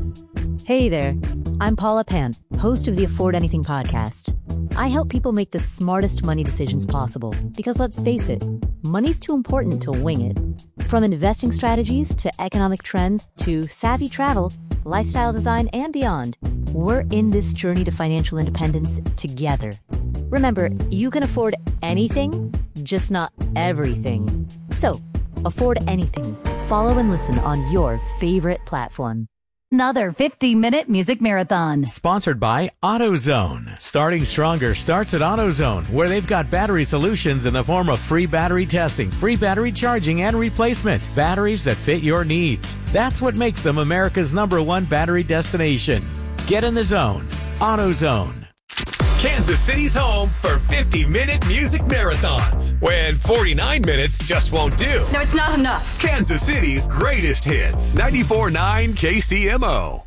Hey there, I'm Paula Pant, host of the Afford Anything podcast. I help people make the smartest money decisions possible because let's face it, money's too important to wing it. From investing strategies to economic trends to savvy travel, lifestyle design, and beyond, we're in this journey to financial independence together. Remember, you can afford anything, just not everything. So, afford anything. Follow and listen on your favorite platform. Another 50-minute music marathon. Sponsored by AutoZone. Starting stronger starts at AutoZone, where they've got battery solutions in the form of free battery testing, free battery charging, and replacement. Batteries that fit your needs. That's what makes them America's #1 battery destination. Get in the zone. AutoZone. Kansas City's home for 50-minute music marathons. When 49 minutes just won't do. No, it's not enough. Kansas City's greatest hits. 94.9 KCMO.